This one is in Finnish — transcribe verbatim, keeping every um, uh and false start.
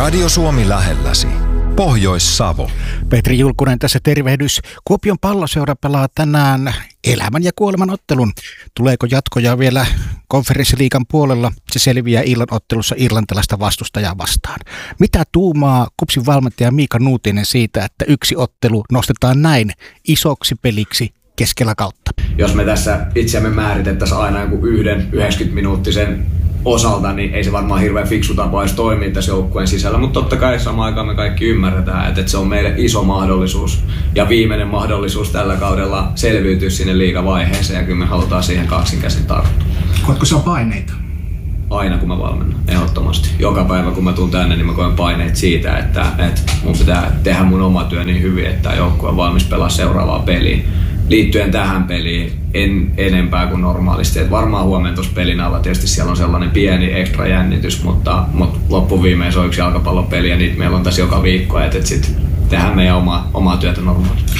Radio Suomi lähelläsi. Pohjois-Savo. Petri Julkunen tässä tervehdys. Kuopion Palloseura pelaa tänään elämän ja kuoleman ottelun. Tuleeko jatkoja vielä konferenssiliigan puolella? Se selviää illan ottelussa irlantilaista vastustajaa vastaan. Mitä tuumaa KuPSin valmentaja Miika Nuutinen siitä, että yksi ottelu nostetaan näin isoksi peliksi keskellä kautta? Jos me tässä itseämme määritettäisiin aina joku yhden yhdeksänkymmentä-minuuttisen osalta, niin ei se varmaan hirveän fiksu tapa edes toimia tässä joukkueen sisällä, mutta totta kai samaan aikaan me kaikki ymmärretään, että se on meille iso mahdollisuus ja viimeinen mahdollisuus tällä kaudella selviytyä sinne liigavaiheeseen, ja kyllä me halutaan siihen kaksinkäsin tarttua. Koetko sä paineita? Aina kun mä valmennan, ehdottomasti. Joka päivä kun mä tuun tänne, niin mä koen paineet siitä, että, että mun pitää tehdä mun oma työ niin hyvin, että tämä joukkue on valmis pelaa seuraavaa peliä. Liittyen tähän peliin en enempää kuin normaalisti. Et varmaan huomenna tuossa pelin alla tietysti siellä on sellainen pieni ekstra jännitys, mutta, mutta loppuviimein se on yksi jalkapallopeli ja niitä meillä on tässä joka viikko, että et sitten tehdään meidän oma, omaa työtä normaalisti.